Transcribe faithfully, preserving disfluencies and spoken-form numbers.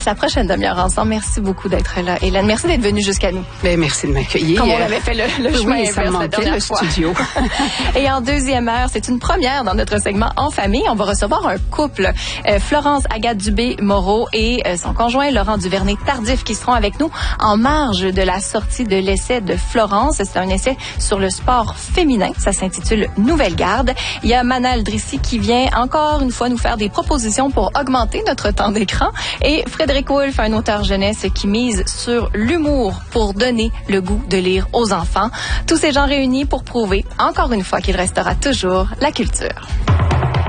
La prochaine demi-heure ensemble. Merci beaucoup d'être là, Hélène. Merci d'être venue jusqu'à nous. Bien, merci de m'accueillir. Comme on avait fait le, le chemin oui, inverse ça me manquait, la dernière le fois. studio. Et en deuxième heure, c'est une première dans notre segment En famille. On va recevoir un couple, euh, Florence Agathe Dubé-Moreau et euh, son conjoint Laurent Duvernay-Tardif, qui seront avec nous en marge de la sortie de l'essai de Florence. C'est un essai sur le sport féminin. Ça s'intitule Nouvelle Garde. Il y a Manal Drissi qui vient encore une fois nous faire des propositions pour augmenter notre temps d'écran. Et Frédéric Wolff, un auteur jeunesse qui mise sur l'humour pour donner le goût de lire aux enfants. Tous ces gens réunis pour prouver, encore une fois, qu'il restera toujours la culture.